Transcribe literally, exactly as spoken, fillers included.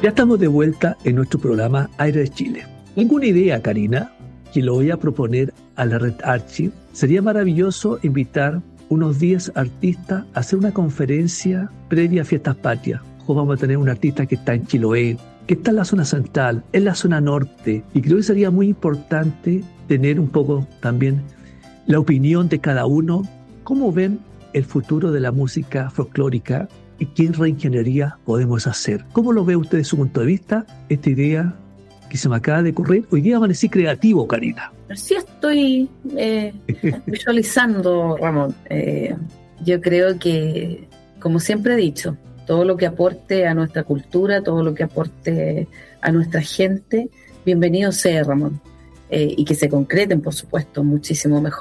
Ya estamos de vuelta en nuestro programa Aire de Chile. Tengo una idea, Karina, que lo voy a proponer a la Red Archive. Sería maravilloso invitar unos diez artistas a hacer una conferencia previa a Fiestas Patrias. O vamos a tener un artista que está en Chiloé, que está en la zona central, en la zona norte, y creo que sería muy importante tener un poco también la opinión de cada uno, cómo ven el futuro de la música folclórica y qué reingeniería podemos hacer. ¿Cómo lo ve usted desde su punto de vista, esta idea que se me acaba de ocurrir? Hoy día amanecí creativo, Karina. Sí estoy eh, visualizando, Ramón. Eh, yo creo que, como siempre he dicho, todo lo que aporte a nuestra cultura, todo lo que aporte a nuestra gente, bienvenido sea, Ramón. Eh, y que se concreten, por supuesto, muchísimo mejor.